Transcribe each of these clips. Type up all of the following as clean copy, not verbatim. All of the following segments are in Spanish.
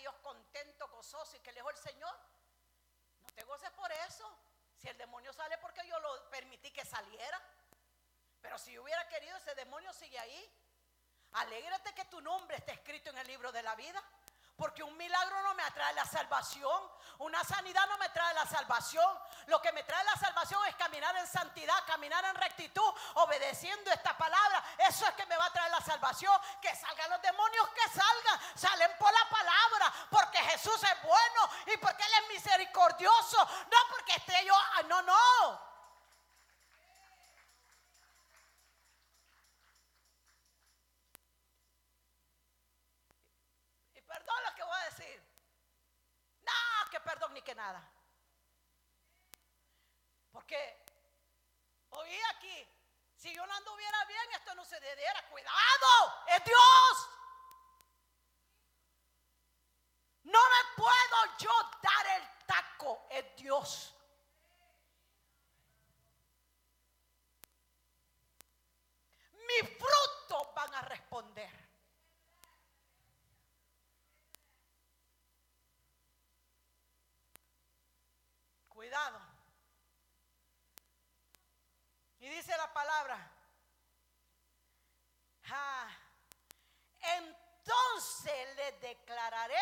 Dios contento, gozoso y que le dijo el Señor. No te goces por eso. Si el demonio sale porque yo lo permití que saliera. Pero si yo hubiera querido, ese demonio sigue ahí. Alégrate que tu nombre esté escrito en el libro de la vida. Porque un milagro no me atrae la salvación. Una sanidad no me trae la salvación. Lo que me trae la salvación es caminar en santidad, caminar en rectitud, obedeciendo esta palabra. Eso es que me va a traer la salvación. Que salgan los demonios, que salgan. Salen por la palabra. Porque Jesús es bueno y porque Él es misericordioso. No porque esté yo. No. Perdón lo que voy a decir. No, que perdón ni que nada. Porque oí aquí, si yo no anduviera bien, esto no se diera. Cuidado, es Dios. No me puedo yo dar el taco, es Dios. Mis frutos van a responder. Cuidado. Y dice la palabra, entonces les declararé,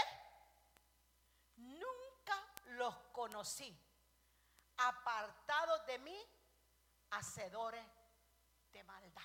nunca los conocí, apartados de mí, hacedores de maldad.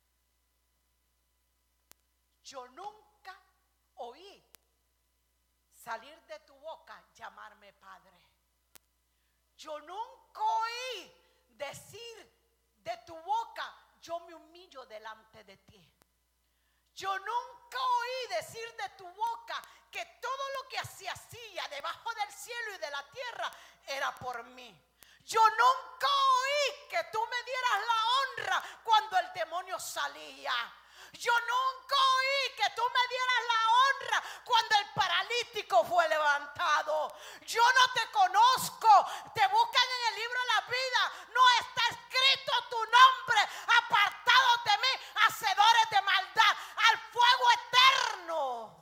Yo nunca oí salir de tu boca llamarme Padre. Yo nunca oí decir de tu boca, yo me humillo delante de ti. Yo nunca oí decir de tu boca que todo lo que se hacía debajo del cielo y de la tierra era por mí. Yo nunca oí que tú me dieras la honra cuando el demonio salía. Yo nunca oí que tú me dieras la honra cuando el paralítico fue levantado. Yo no te conozco. Te buscan en el libro de la vida. No está escrito tu nombre. Apartados de mí, hacedores de maldad, al fuego eterno.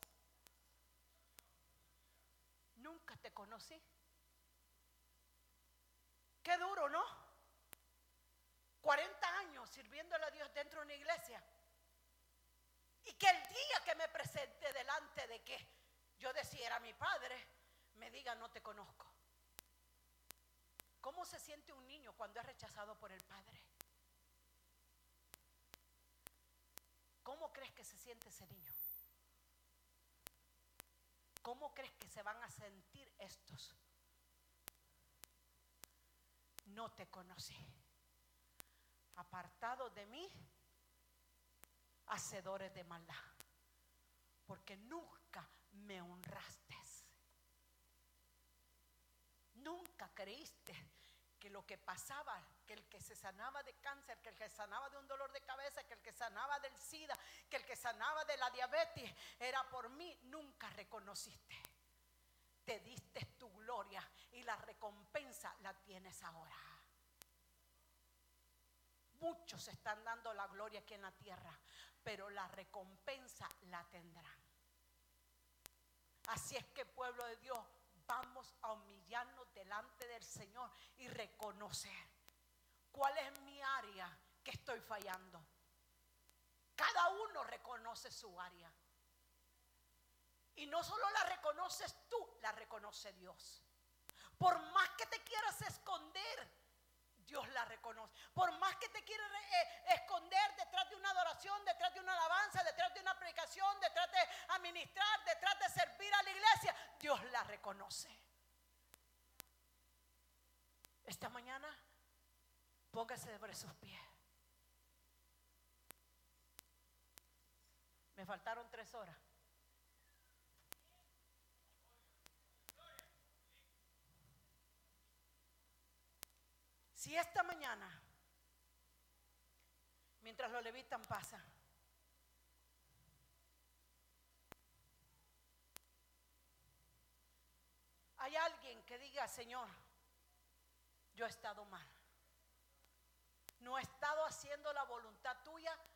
Nunca te conocí. Qué duro, ¿no? 40 años sirviéndole a Dios dentro de una iglesia. Y que el día que me presente delante de que yo decía era mi padre, me diga no te conozco. ¿Cómo se siente un niño cuando es rechazado por el padre? ¿Cómo crees que se siente ese niño? ¿Cómo crees que se van a sentir estos? No te conocí. Apartados de mí, hacedores de maldad, porque nunca me honraste. Nunca creíste que lo que pasaba, que el que se sanaba de cáncer, que el que sanaba de un dolor de cabeza, que el que sanaba del SIDA, que el que sanaba de la diabetes era por mí. Nunca reconociste. Te diste tu gloria y la recompensa la tienes ahora. Muchos están dando la gloria aquí en la tierra, pero la recompensa la tendrán. Así es que, pueblo de Dios, vamos a humillarnos delante del Señor y reconocer cuál es mi área que estoy fallando. Cada uno reconoce su área. Y no solo la reconoces tú, la reconoce Dios. Por más que te quieras esconder, Dios la reconoce. Por más que te quieras esconder detrás de una adoración, detrás de una alabanza, detrás de una predicación, detrás de administrar, detrás de servir a la iglesia, Dios la reconoce. Esta mañana, póngase sobre sus pies. Me faltaron 3 horas. Si esta mañana, mientras los levitas pasan, hay alguien que diga: Señor, yo he estado mal, no he estado haciendo la voluntad tuya